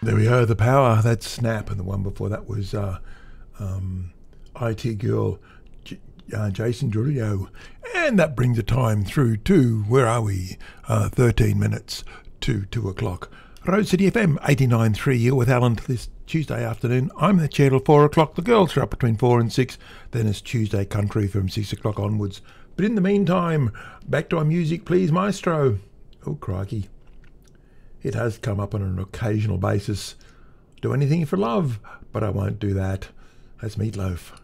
There we go, The Power, that's Snap, and the one before that was IT Girl, Jason Derulo. And that brings the time through to, where are we? 13 minutes to 2 o'clock. Road City FM 89.3 here with Alan this Tuesday afternoon. I'm the chair till 4 o'clock. The girls are up between 4 and 6. Then it's Tuesday Country from 6 o'clock onwards. But in the meantime, back to our music, please, Maestro. Oh, crikey. It has come up on an occasional basis. Do anything for love, but I won't do that. That's Meatloaf.